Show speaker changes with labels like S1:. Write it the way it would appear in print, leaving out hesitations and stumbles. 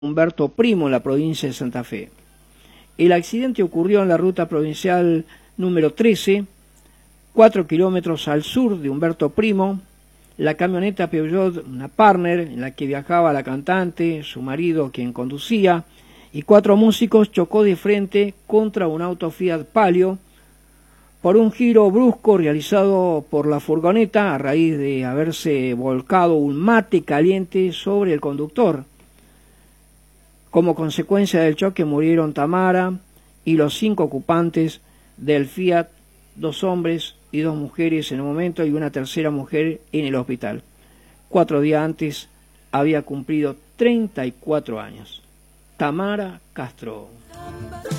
S1: Humberto Primo, en la provincia de Santa Fe. El accidente ocurrió en la ruta provincial número 13, 4 kilómetros al sur de Humberto Primo. La camioneta Peugeot, una Partner, en la que viajaba la cantante, su marido quien conducía, y 4 músicos, chocó de frente contra un auto Fiat Palio por un giro brusco realizado por la furgoneta a raíz de haberse volcado un mate caliente sobre el conductor. Como consecuencia del choque murieron Tamara y los 5 ocupantes del Fiat, 2 hombres y 2 mujeres en el momento y una tercera mujer en el hospital. 4 días antes había cumplido 34 años. Tamara Castro.